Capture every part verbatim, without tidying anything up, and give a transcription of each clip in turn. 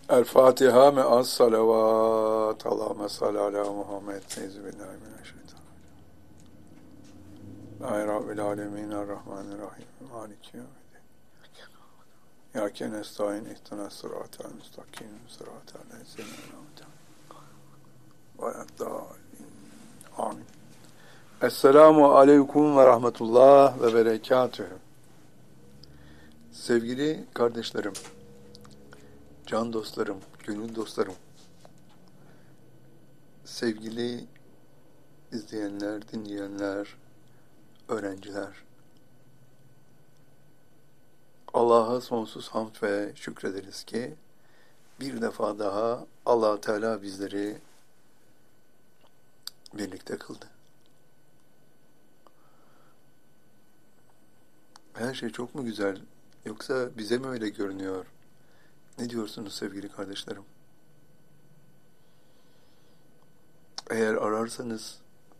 El Fatiha me'as salavat. Allahümme salli ala Muhammed. Euzubillahimineşşeytanirracim. Ay Rabbil alemin. Errahmanirrahim. Maliki yevmiddin. İyyâke nestaîn. İhdinas sıratal müstakîm. Sıratal lezîne en'amte aleyhim. Amin. Esselamu aleyküm ve rahmetullah ve berekatühü. Sevgili kardeşlerim, can dostlarım, gönül dostlarım, sevgili izleyenler, dinleyenler, öğrenciler, Allah'a sonsuz hamd ve şükrederiz ki bir defa daha Allah Teala bizleri birlikte kıldı. Her şey çok mu güzel, yoksa bize mi öyle görünüyor? Ne diyorsunuz sevgili kardeşlerim? Eğer ararsanız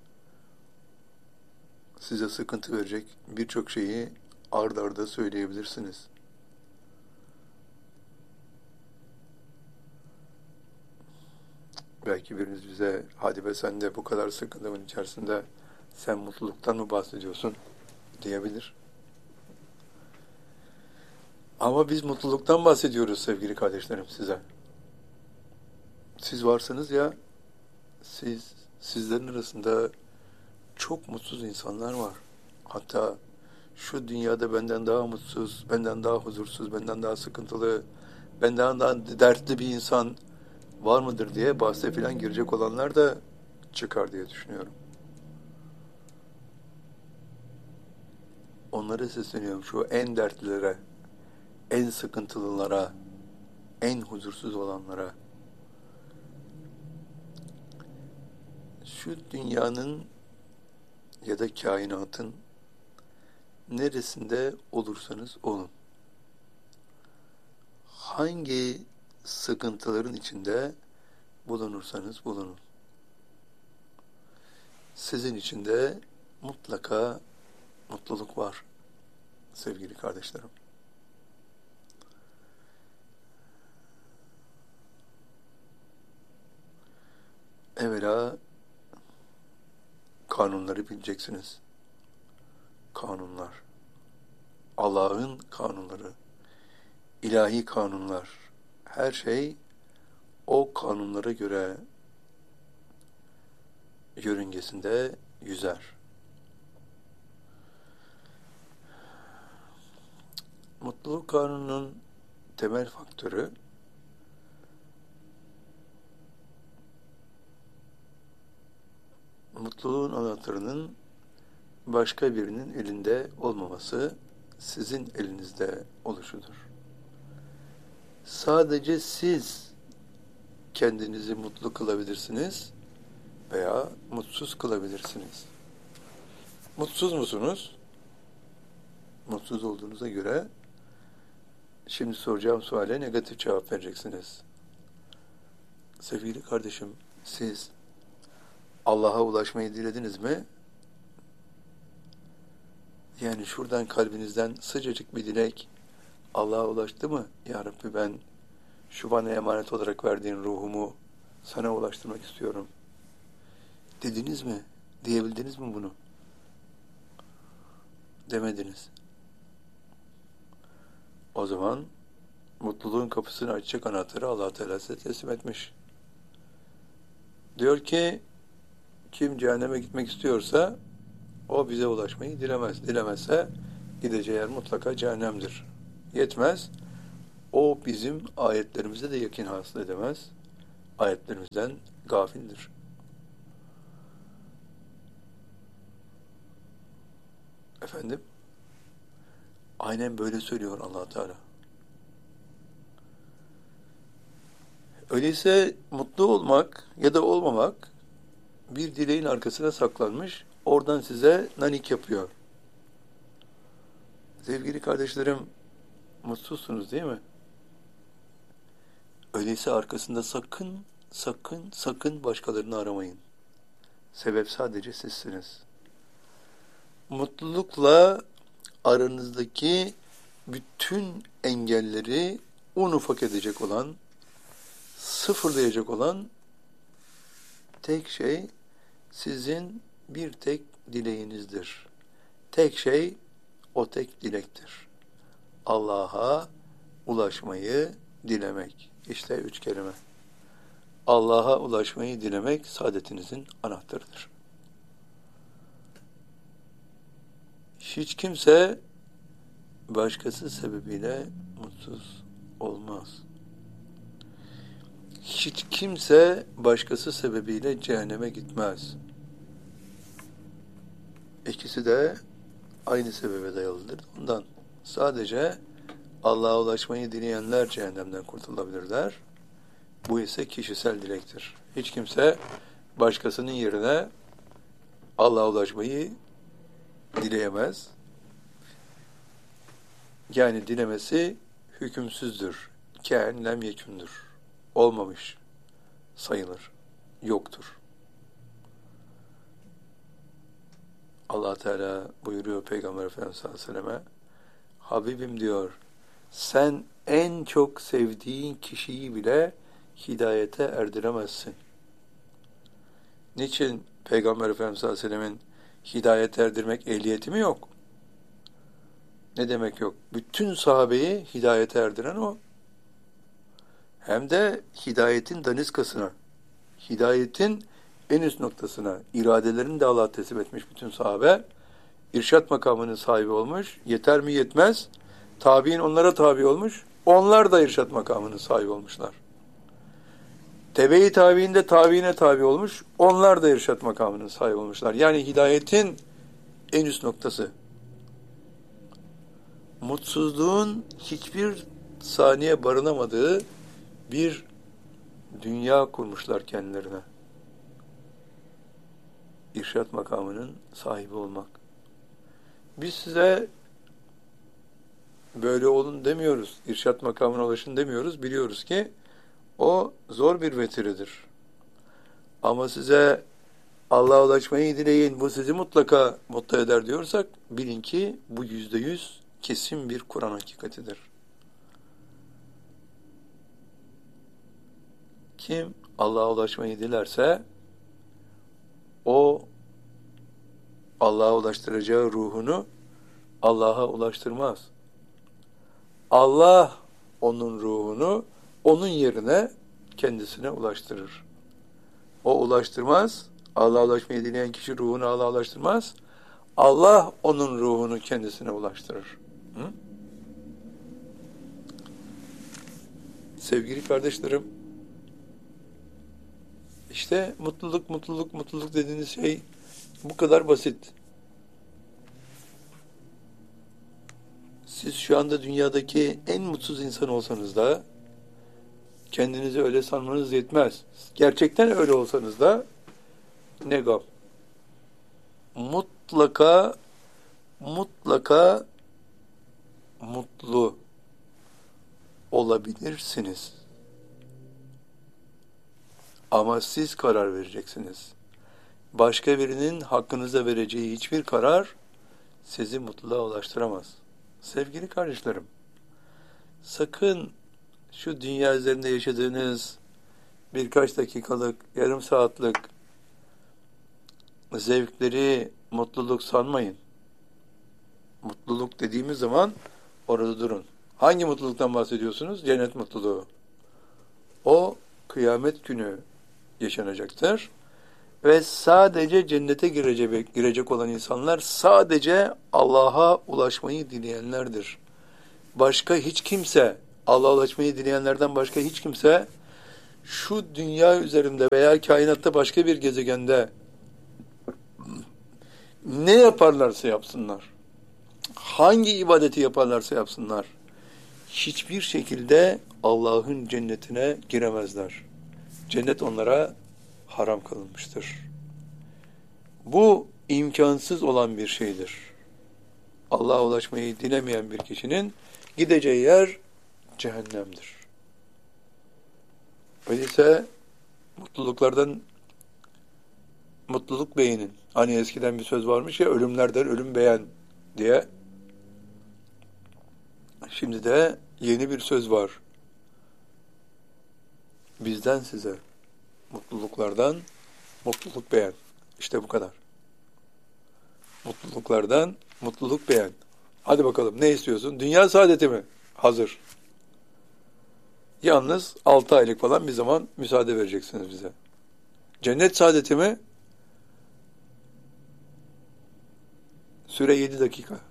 size sıkıntı verecek birçok şeyi ard arda söyleyebilirsiniz. Belki biriniz bize, hadi be sen de bu kadar sıkıntının içerisinde sen mutluluktan mı bahsediyorsun diyebilir. Ama biz mutluluktan bahsediyoruz sevgili kardeşlerim size. Siz varsınız ya, siz, sizlerin arasında çok mutsuz insanlar var. Hatta şu dünyada benden daha mutsuz, benden daha huzursuz, benden daha sıkıntılı, benden daha dertli bir insan var mıdır diye bahse filan girecek olanlar da çıkar diye düşünüyorum. Onlara sesleniyorum, şu en dertlilere, en sıkıntılılara, en huzursuz olanlara. Şu dünyanın ya da kainatın neresinde olursanız olun, hangi sıkıntıların içinde bulunursanız bulunun, sizin içinde mutlaka mutluluk var sevgili kardeşlerim. Evvela kanunları bileceksiniz. Kanunlar. Allah'ın kanunları. İlahi kanunlar. Her şey o kanunlara göre yörüngesinde yüzer. Mutluluk kanununun temel faktörü mutluluğun anahtarının başka birinin elinde olmaması, sizin elinizde oluşudur. Sadece siz kendinizi mutlu kılabilirsiniz veya mutsuz kılabilirsiniz. Mutsuz musunuz? Mutsuz olduğunuza göre şimdi soracağım suale negatif cevap vereceksiniz. Sevgili kardeşim, siz Allah'a ulaşmayı dilediniz mi? Yani şuradan kalbinizden sıcacık bir dilek Allah'a ulaştı mı? Ya Rabbi, ben şu bana emanet olarak verdiğin ruhumu sana ulaştırmak istiyorum dediniz mi? Diyebildiniz mi bunu? Demediniz. O zaman mutluluğun kapısını açacak anahtarı Allah Teala size teslim etmiş. Diyor ki, kim cehenneme gitmek istiyorsa o bize ulaşmayı dilemez. Dilemezse gideceği yer mutlaka cehennemdir. Yetmez, o bizim ayetlerimize de yakin hasıl edemez. Ayetlerimizden gafildir. Efendim? Aynen böyle söylüyor Allah Teala. Öyleyse mutlu olmak ya da olmamak bir dileğin arkasına saklanmış, oradan size nanik yapıyor. Sevgili kardeşlerim, mutsuzsunuz değil mi? Öyleyse arkasında sakın, sakın, sakın başkalarını aramayın. Sebep sadece sizsiniz. Mutlulukla aranızdaki bütün engelleri un ufak edecek olan, sıfırlayacak olan tek şey sizin bir tek dileğinizdir. Tek şey o tek dilektir. Allah'a ulaşmayı dilemek. İşte üç kelime. Allah'a ulaşmayı dilemek saadetinizin anahtarıdır. Hiç kimse başkası sebebiyle mutsuz olmaz. Hiç kimse başkası sebebiyle cehenneme gitmez. İkisi de aynı sebebe dayalıdır. Ondan sadece Allah'a ulaşmayı dileyenler cehennemden kurtulabilirler. Bu ise kişisel dilektir. Hiç kimse başkasının yerine Allah'a ulaşmayı dileyemez. Yani dilemesi hükümsüzdür. Kâin lem yekûndür. Olmamış sayılır. Yoktur. Allah Teala buyuruyor Peygamber Efendimiz sallallahu aleyhi ve selleme, Habibim diyor, sen en çok sevdiğin kişiyi bile hidayete erdiremezsin. Niçin Peygamber Efendimiz sallallahu aleyhi ve sellemin hidayete erdirmek ehliyeti mi yok? Ne demek yok? Bütün sahabeyi hidayete erdiren o. Hem de hidayetin daniskasına, hidayetin en üst noktasına, iradelerini de Allah'a teslim etmiş bütün sahabe, irşat makamının sahibi olmuş, yeter mi yetmez, tabi'in onlara tabi olmuş, onlar da irşat makamının sahibi olmuşlar. Tebe-i tabi'in de tabi'ine tabi olmuş, onlar da irşat makamının sahibi olmuşlar. Yani hidayetin en üst noktası. Mutsuzluğun hiçbir saniye barınamadığı bir dünya kurmuşlar kendilerine. İrşat makamının sahibi olmak. Biz size böyle olun demiyoruz. İrşat makamına ulaşın demiyoruz. Biliyoruz ki o zor bir vetiridir. Ama size Allah'a ulaşmayı dileyin, bu sizi mutlaka mutlu eder diyorsak, bilin ki bu yüzde yüz kesin bir Kur'an hakikatidir. Kim Allah'a ulaşmayı dilerse, o Allah'a ulaştıracağı ruhunu Allah'a ulaştırmaz. Allah onun ruhunu onun yerine kendisine ulaştırır. O ulaştırmaz. Allah'a ulaşmayı dileyen kişi ruhunu Allah'a ulaştırmaz. Allah onun ruhunu kendisine ulaştırır. Hı? Sevgili kardeşlerim, işte mutluluk, mutluluk, mutluluk dediğiniz şey bu kadar basit. Siz şu anda dünyadaki en mutsuz insan olsanız da kendinizi öyle sanmanız yetmez. Gerçekten öyle olsanız da ne gam. Mutlaka mutlaka mutlu olabilirsiniz. Ama siz karar vereceksiniz. Başka birinin hakkınıza vereceği hiçbir karar sizi mutluluğa ulaştıramaz. Sevgili kardeşlerim, sakın şu dünya üzerinde yaşadığınız birkaç dakikalık, yarım saatlik zevkleri mutluluk sanmayın. Mutluluk dediğimiz zaman orada durun. Hangi mutluluktan bahsediyorsunuz? Cennet mutluluğu. O kıyamet günü yaşanacaktır. Ve sadece cennete girecek, girecek olan insanlar sadece Allah'a ulaşmayı dileyenlerdir. Başka hiç kimse, Allah'a ulaşmayı dileyenlerden başka hiç kimse şu dünya üzerinde veya kainatta başka bir gezegende ne yaparlarsa yapsınlar, hangi ibadeti yaparlarsa yapsınlar, hiçbir şekilde Allah'ın cennetine giremezler. Cennet onlara haram kılınmıştır. Bu imkansız olan bir şeydir. Allah'a ulaşmayı dilemeyen bir kişinin gideceği yer cehennemdir. Öyleyse mutluluklardan mutluluk beğenin. Hani eskiden bir söz varmış ya, ölümlerden ölüm beğen diye. Şimdi de yeni bir söz var. bizden size mutluluklardan mutluluk beğen. İşte bu kadar. Mutluluklardan mutluluk beğen. Hadi bakalım ne istiyorsun? Dünya saadeti mi? Hazır. Yalnız altı aylık falan bir zaman müsaade vereceksiniz bize. Cennet saadeti mi? Süre yedi dakika.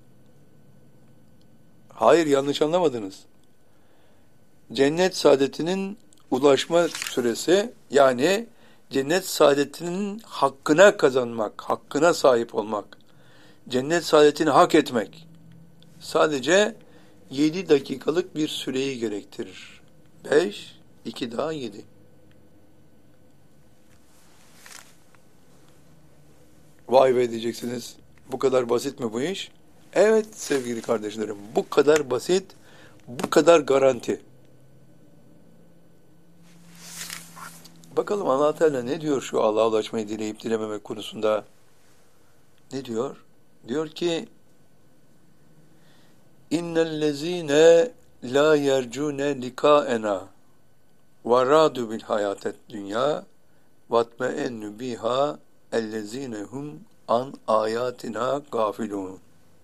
Hayır, yanlış anlamadınız. Cennet saadetinin ulaşma süresi, yani cennet saadetinin hakkına kazanmak, hakkına sahip olmak, cennet saadetini hak etmek sadece yedi dakikalık bir süreyi gerektirir. beş, iki daha yedi. Vay be diyeceksiniz. Bu kadar basit mi bu iş? Evet sevgili kardeşlerim, bu kadar basit, bu kadar garanti. Bakalım Allah Teala ne diyor şu Allah'a ulaşmayı dileyip dilememek konusunda? Ne diyor? Diyor ki İnnellezîne lâ yercûne likâena ve râdû bil hayâtet dünya vatme'ennü biha ellezîne hum an âyâtina gâfilûn.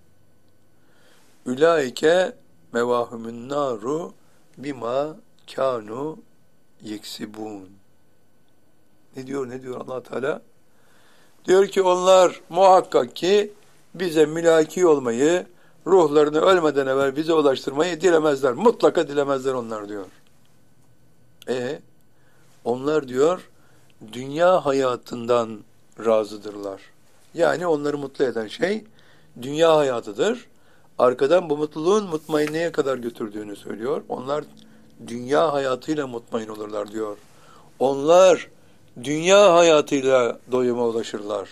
Ulaike mevâhumun nâru bima kânû yeksibûn. Ne diyor, ne diyor Allah Teala? Diyor ki onlar muhakkak ki bize mülaki olmayı, ruhlarını ölmeden evvel bize ulaştırmayı dilemezler. Mutlaka dilemezler onlar diyor. E onlar diyor dünya hayatından razıdırlar. Yani onları mutlu eden şey dünya hayatıdır. Arkadan bu mutluluğun mutmainneye kadar götürdüğünü söylüyor. Onlar dünya hayatıyla mutmain olurlar diyor. Onlar dünya hayatıyla doyuma ulaşırlar.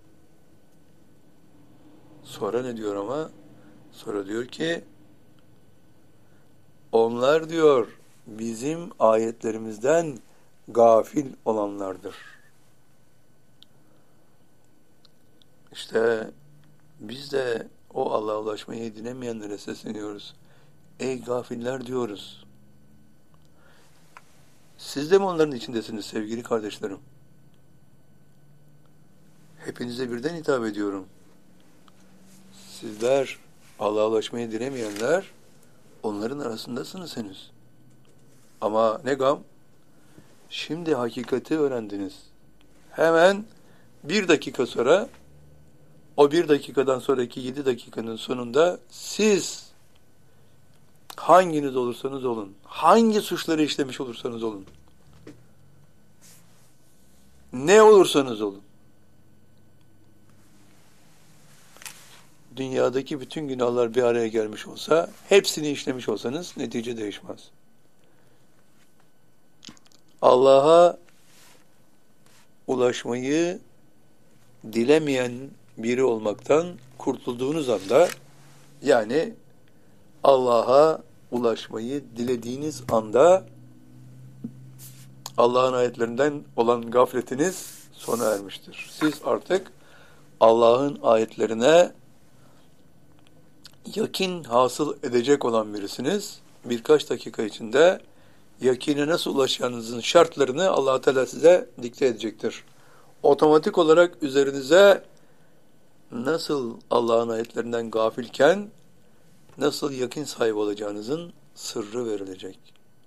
Sonra ne diyor ama? Sonra diyor ki onlar diyor bizim ayetlerimizden gafil olanlardır. İşte biz de o Allah'a ulaşmayı dilemeyenlere sesleniyoruz. Ey gafiller diyoruz. Siz de mi onların içindesiniz sevgili kardeşlerim? Hepinize birden hitap ediyorum. Sizler Allah'a ulaşmayı dilemeyenler onların arasındasınız henüz. Ama ne gam? Şimdi hakikati öğrendiniz. Hemen bir dakika sonra, o bir dakikadan sonraki yedi dakikanın sonunda siz hanginiz olursanız olun, hangi suçları işlemiş olursanız olun, ne olursanız olun, dünyadaki bütün günahlar bir araya gelmiş olsa, hepsini işlemiş olsanız netice değişmez. Allah'a ulaşmayı dilemeyen biri olmaktan kurtulduğunuz anda, yani Allah'a ulaşmayı dilediğiniz anda Allah'ın ayetlerinden olan gafletiniz sona ermiştir. Siz artık Allah'ın ayetlerine yakin hasıl edecek olan birisiniz. Birkaç dakika içinde yakine nasıl ulaşacağınızın şartlarını Allah Teala size dikte edecektir. Otomatik olarak üzerinize nasıl Allah'ın ayetlerinden gafilken nasıl yakin sahibi olacağınızın sırrı verilecek.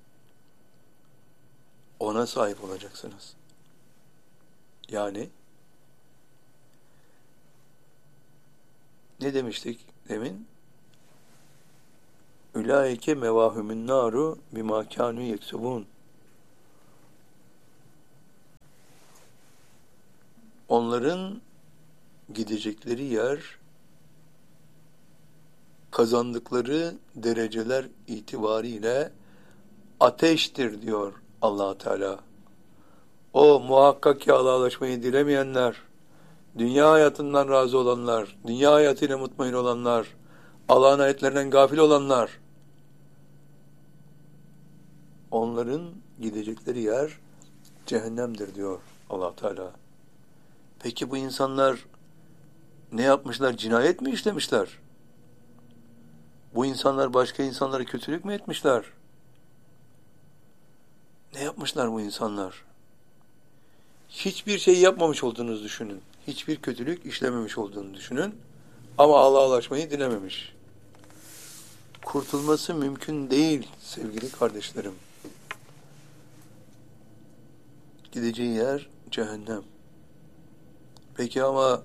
Ona sahip olacaksınız. Yani ne demiştik demin? Ulaike mevahumun naru bima kanu yeksubun. Onların gidecekleri yer kazandıkları dereceler itibariyle ateştir diyor Allah Teala. O muhakkak ki Allah'a ulaşmayı dilemeyenler, dünya hayatından razı olanlar, dünya hayatıyla mutmain olanlar, Allah'ın ayetlerinden gafil olanlar, onların gidecekleri yer cehennemdir diyor Allah Teala. Peki bu insanlar ne yapmışlar? Cinayet mi işlemişler? Bu insanlar başka insanlara kötülük mü etmişler? Ne Ne yapmışlar bu insanlar? Hiçbir şey yapmamış olduğunuzu düşünün. Hiçbir kötülük işlememiş olduğunu düşünün. Ama Allah'a ulaşmayı dilememiş. Kurtulması mümkün değil sevgili kardeşlerim. Gideceği yer cehennem. Peki ama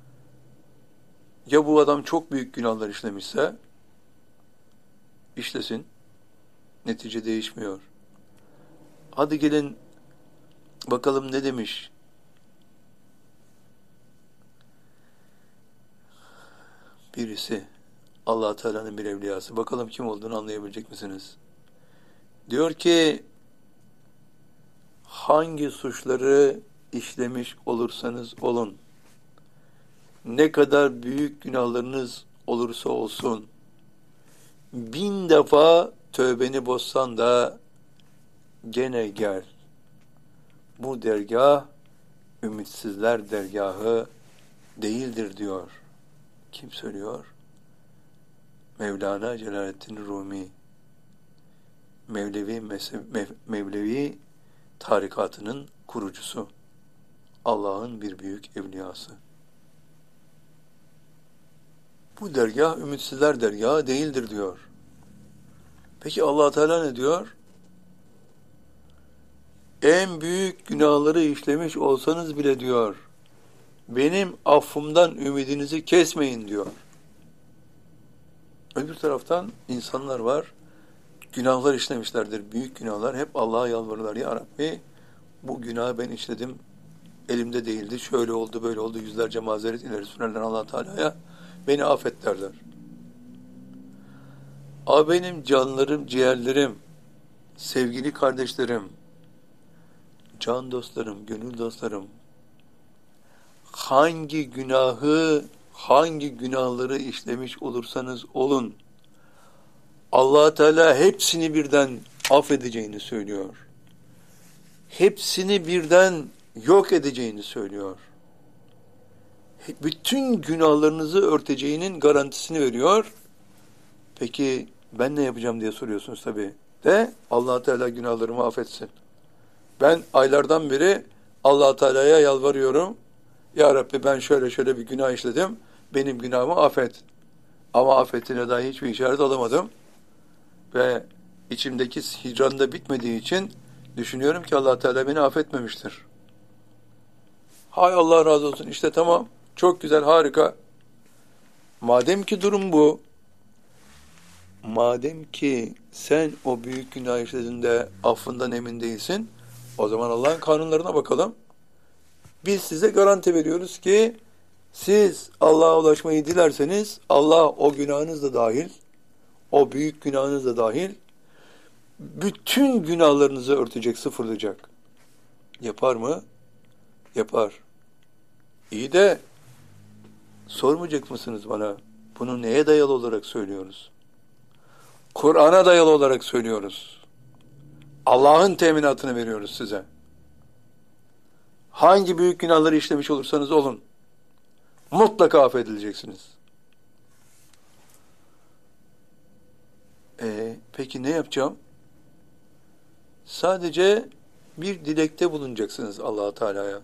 ya bu adam çok büyük günahlar işlemişse? İşlesin. Netice değişmiyor. Hadi gelin bakalım ne demiş? Birisi, Allah Teala'nın bir evliyası. Bakalım kim olduğunu anlayabilecek misiniz? Diyor ki, hangi suçları işlemiş olursanız olun, ne kadar büyük günahlarınız olursa olsun, bin defa tövbeni bozsan da gene gel. Bu dergah ümitsizler dergahı değildir diyor. Kim söylüyor? Mevlana Celaleddin Rumi. Mevlevi, Mev, Mevlevi tarikatının kurucusu. Allah'ın bir büyük evliyası. Bu dergah ümitsizler dergahı değildir diyor. Peki Allah Teala ne diyor? En büyük günahları işlemiş olsanız bile diyor, benim affımdan ümidinizi kesmeyin diyor. Öbür taraftan insanlar var, günahlar işlemişlerdir, büyük günahlar, hep Allah'a yalvarırlar. Ya Rabbi, bu günahı ben işledim, elimde değildi, şöyle oldu, böyle oldu, yüzlerce mazeret ileri sürerler Allah Teala'ya, beni affet derler. A benim canlarım, ciğerlerim, sevgili kardeşlerim, can dostlarım, gönül dostlarım, hangi günahı, hangi günahları işlemiş olursanız olun, Allah Teala hepsini birden affedeceğini söylüyor. Hepsini birden yok edeceğini söylüyor. Bütün günahlarınızı örteceğinin garantisini veriyor. Peki ben ne yapacağım diye soruyorsunuz tabii. De Allah Teala günahlarımı affetsin. Ben aylardan beri Allah Teala'ya yalvarıyorum. Ya Rabbi ben şöyle şöyle bir günah işledim. Benim günahımı affet. Ama affettiğine dahi hiçbir işaret alamadım. Ve içimdeki hicran da bitmediği için düşünüyorum ki Allah Teala beni affetmemiştir. Hay Allah razı olsun. İşte tamam. Çok güzel, harika. Madem ki durum bu, madem ki sen o büyük günah işlediğinde affından emin değilsin, o zaman Allah'ın kanunlarına bakalım. Biz size garanti veriyoruz ki siz Allah'a ulaşmayı dilerseniz Allah o günahınız da dahil, o büyük günahınız da dahil bütün günahlarınızı örtecek, sıfırlayacak. Yapar mı? Yapar. İyi de sormayacak mısınız bana? Bunu neye dayalı olarak söylüyoruz? Kur'an'a dayalı olarak söylüyoruz. Allah'ın teminatını veriyoruz size. Hangi büyük günahları işlemiş olursanız olun, mutlaka affedileceksiniz. E, peki ne yapacağım? Sadece bir dilekte bulunacaksınız Allah Teala'ya.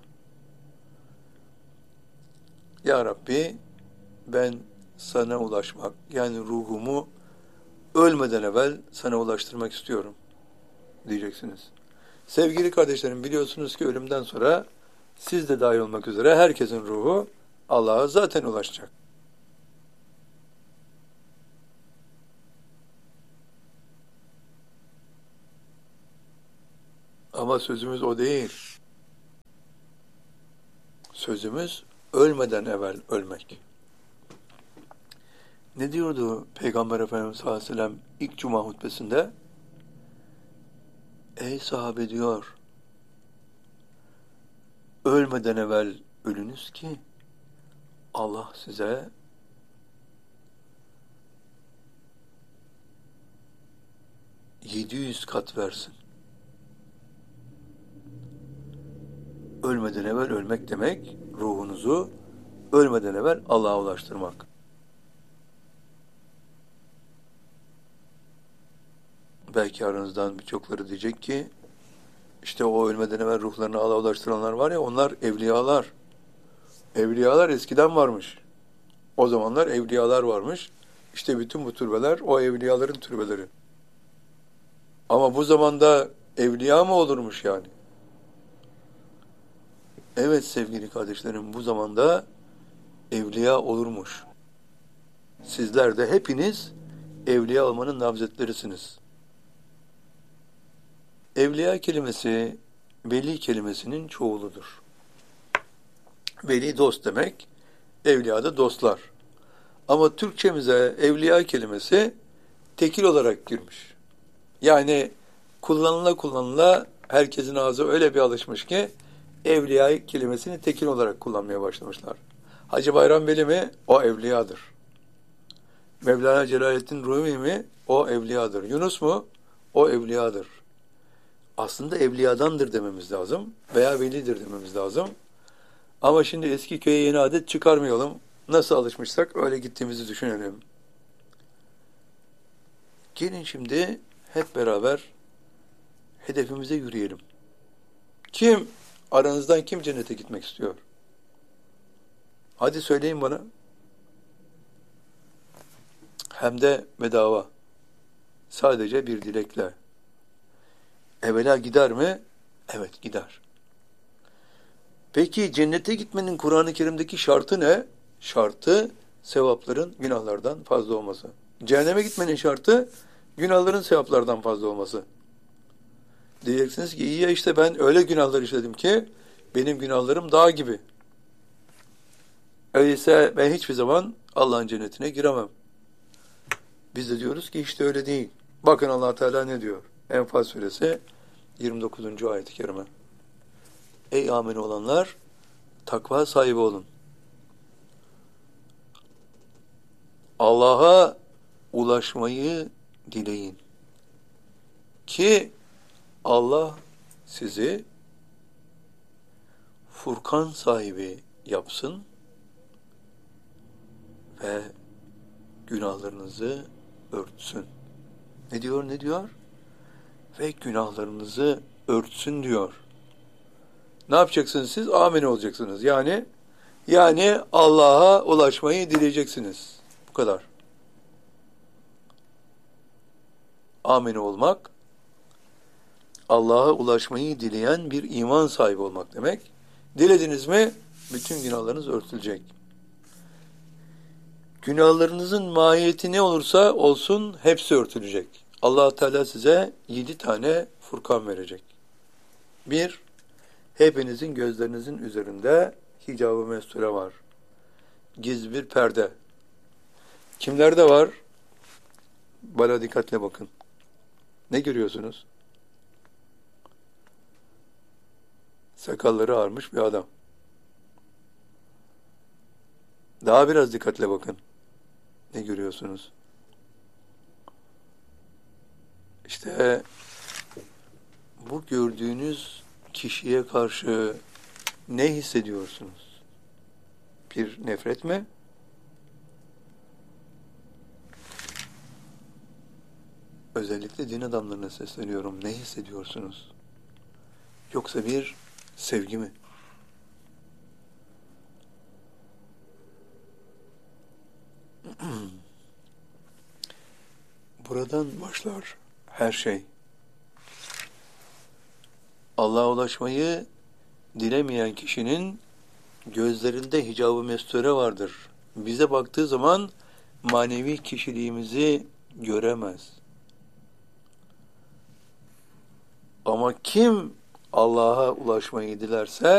Ya Rabbi, ben sana ulaşmak, yani ruhumu ölmeden evvel sana ulaştırmak istiyorum diyeceksiniz. Sevgili kardeşlerim, biliyorsunuz ki ölümden sonra siz de dahil olmak üzere herkesin ruhu Allah'a zaten ulaşacak. Ama sözümüz o değil. Sözümüz ölmeden evvel ölmek. Ne diyordu Peygamber Efendimiz sallallahu aleyhi ve sellem ilk cuma hutbesinde? Ey sahabe diyor, ölmeden evvel ölünüz ki Allah size yedi yüz kat versin. Ölmeden evvel ölmek demek, ruhunuzu ölmeden evvel Allah'a ulaştırmak. Belki aranızdan birçokları diyecek ki, İşte o ölmeden evvel ruhlarını Allah'a ulaştıranlar var ya, onlar evliyalar. Evliyalar eskiden varmış. O zamanlar evliyalar varmış. İşte bütün bu türbeler o evliyaların türbeleri. Ama bu zamanda evliya mı olurmuş yani? Evet sevgili kardeşlerim, bu zamanda evliya olurmuş. Sizler de hepiniz evliya olmanın namzetlerisiniz. Evliya kelimesi veli kelimesinin çoğuludur. Veli dost demek, evliya da dostlar. Ama Türkçemize evliya kelimesi tekil olarak girmiş. Yani kullanıla kullanıla herkesin ağzı öyle bir alışmış ki evliya kelimesini tekil olarak kullanmaya başlamışlar. Hacı Bayram Veli mi? O evliyadır. Mevlana Celaleddin Rumi mi? O evliyadır. Yunus mu? O evliyadır. Aslında evliyadandır dememiz lazım veya velidir dememiz lazım. Ama şimdi eski köye yeni adet çıkarmayalım. Nasıl alışmışsak öyle gittiğimizi düşünelim. Gelin şimdi hep beraber hedefimize yürüyelim. Kim, aranızdan kim cennete gitmek istiyor? Hadi söyleyin bana. Hem de bedava. Sadece bir dilekle. Evvela gider mi? Evet gider. Peki cennete gitmenin Kur'an-ı Kerim'deki şartı ne? Şartı sevapların günahlardan fazla olması. Cehenneme gitmenin şartı günahların sevaplardan fazla olması. Diyeceksiniz ki iyi ya işte ben öyle günahlar işledim ki benim günahlarım dağ gibi. Öyleyse ben hiçbir zaman Allah'ın cennetine giremem. Biz de diyoruz ki işte öyle değil. Bakın Allah Teala ne diyor? Enfal suresi yirmi dokuzuncu ayet-i kerime. Ey amin olanlar, takva sahibi olun. Allah'a ulaşmayı dileyin. Ki Allah sizi Furkan sahibi yapsın ve günahlarınızı örtsün. Ne diyor, ne diyor? Ve günahlarınızı örtsün diyor. Ne yapacaksınız siz? Amin olacaksınız. Yani yani Allah'a ulaşmayı dileyeceksiniz. Bu kadar. Amin olmak, Allah'a ulaşmayı dileyen bir iman sahibi olmak demek. Dilediniz mi bütün günahlarınız örtülecek. Günahlarınızın mahiyeti ne olursa olsun hepsi örtülecek. Allah Teala size yedi tane Furkan verecek. Bir, hepinizin gözlerinizin üzerinde hicab-ı mesture var. Gizli bir perde. Kimlerde var? Bana dikkatle bakın. Ne görüyorsunuz? Sakalları ağarmış bir adam. Daha biraz dikkatle bakın. Ne görüyorsunuz? İşte bu gördüğünüz kişiye karşı ne hissediyorsunuz? Bir nefret mi? Özellikle din adamlarına sesleniyorum. Ne hissediyorsunuz? Yoksa bir sevgi mi? Buradan başlar her şey. Allah'a ulaşmayı dilemeyen kişinin gözlerinde hicab-ı mesture vardır. Bize baktığı zaman manevi kişiliğimizi göremez. Ama kim Allah'a ulaşmayı dilerse